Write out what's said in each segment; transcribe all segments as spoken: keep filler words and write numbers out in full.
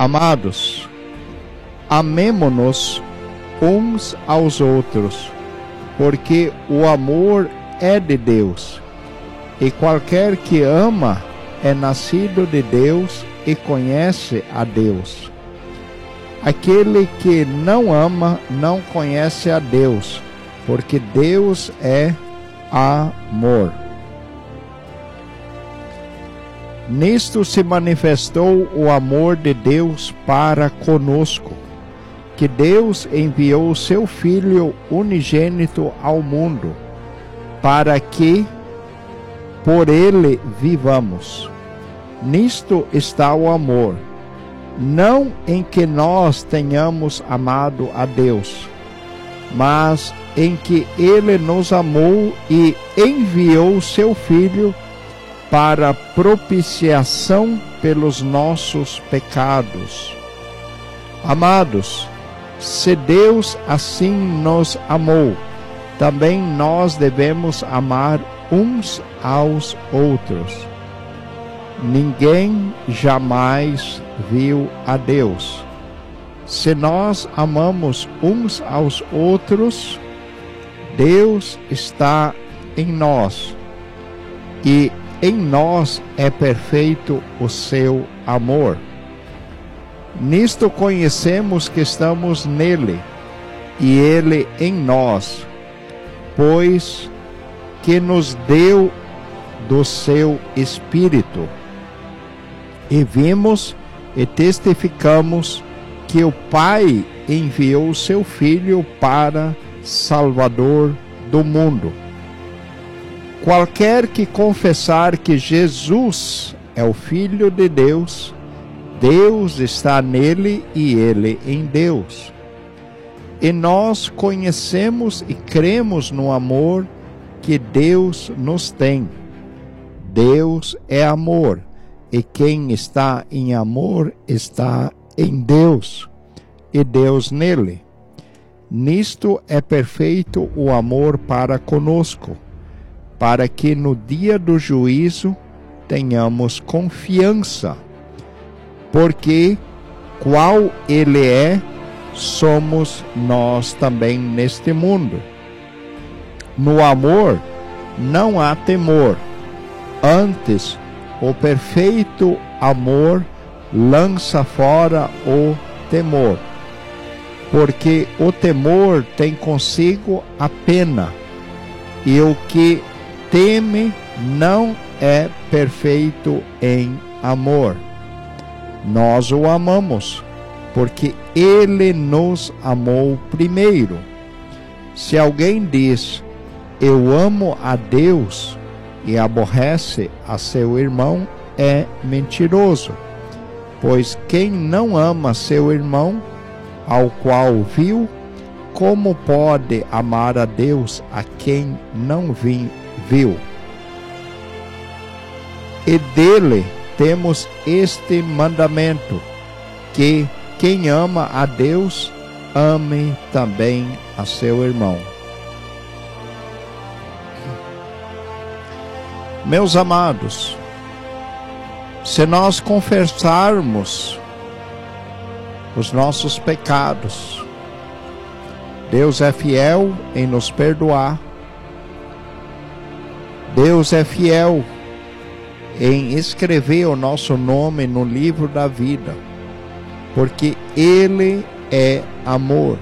Amados, amemo-nos uns aos outros, porque o amor é de Deus, e qualquer que ama é nascido de Deus e conhece a Deus. Aquele que não ama não conhece a Deus, porque Deus é amor. Nisto se manifestou o amor de Deus para conosco, que Deus enviou o seu Filho unigênito ao mundo, para que por ele vivamos. Nisto está o amor, não em que nós tenhamos amado a Deus, mas em que ele nos amou e enviou seu Filho para propiciação pelos nossos pecados. Amados, se Deus assim nos amou, também nós devemos amar uns aos outros. Ninguém jamais viu a Deus. Se nós amamos uns aos outros, Deus está em nós, e em nós é perfeito o seu amor. Nisto conhecemos que estamos nele, e ele em nós, pois que nos deu do seu Espírito. E vimos e testificamos que o Pai enviou o seu Filho para Salvador do mundo. Qualquer que confessar que Jesus é o Filho de Deus, Deus está nele e ele em Deus. E nós conhecemos e cremos no amor que Deus nos tem. Deus é amor, e quem está em amor está em Deus, e Deus nele. Nisto é perfeito o amor para conosco, para que no dia do juízo tenhamos confiança, porque qual ele é, somos nós também neste mundo. No amor não há temor, antes o perfeito amor lança fora o temor, porque o temor tem consigo a pena, e o que teme não é perfeito em amor. Nós o amamos, porque ele nos amou primeiro. Se alguém diz, eu amo a Deus, e aborrece a seu irmão, é mentiroso. Pois quem não ama seu irmão, ao qual viu, como pode amar a Deus a quem não viu? E dele temos este mandamento, que quem ama a Deus, ame também a seu irmão. Meus amados, se nós confessarmos os nossos pecados, Deus é fiel em nos perdoar. Deus é fiel em escrever o nosso nome no livro da vida, porque ele é amor.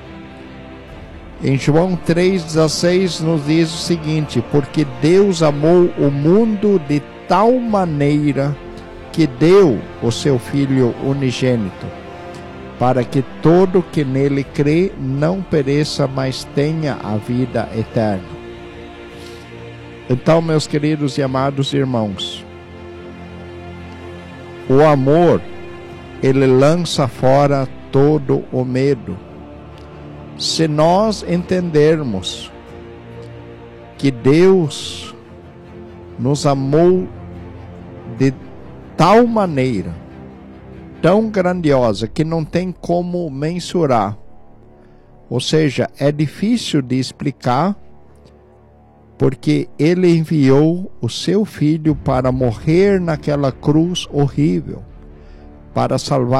Em João três dezesseis nos diz o seguinte: porque Deus amou o mundo de tal maneira que deu o seu Filho unigênito, para que todo que nele crê não pereça, mas tenha a vida eterna. Então, meus queridos e amados irmãos, o amor, ele lança fora todo o medo. Se nós entendermos que Deus nos amou de tal maneira, tão grandiosa, que não tem como mensurar, ou seja, é difícil de explicar, porque ele enviou o seu Filho para morrer naquela cruz horrível, para salvar